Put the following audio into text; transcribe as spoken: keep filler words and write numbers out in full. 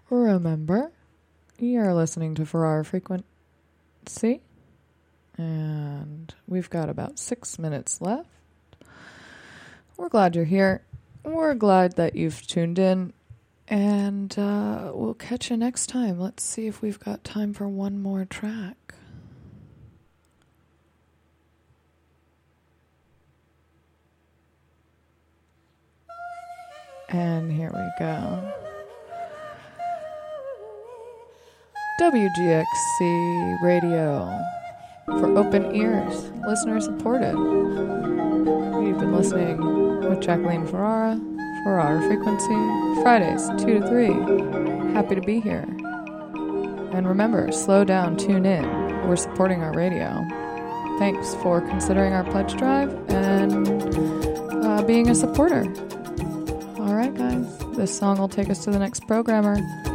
Remember, you're listening to Ferrara Frequency, and we've got about six minutes left. We're glad you're here. We're glad that you've tuned in, and uh, we'll catch you next time. Let's see if we've got time for one more track. And here we go. W G X C Radio for open ears, listener supported. You've been listening with Jacqueline Ferrara, Ferrara Frequency, Fridays two to three. Happy to be here. And remember, slow down, tune in. We're supporting our radio. Thanks for considering our pledge drive and uh, being a supporter. All right, guys, this song will take us to the next programmer.